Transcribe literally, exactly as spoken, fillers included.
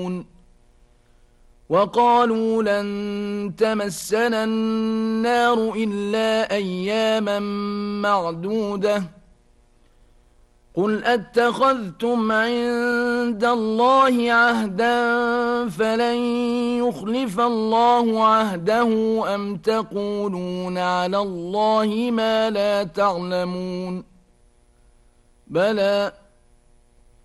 وقالوا لن تمسنا النار إلا أياما معدودة قل أتخذتم عند الله عهدا فلن يخلف الله عهده أم تقولون على الله ما لا تعلمون بلى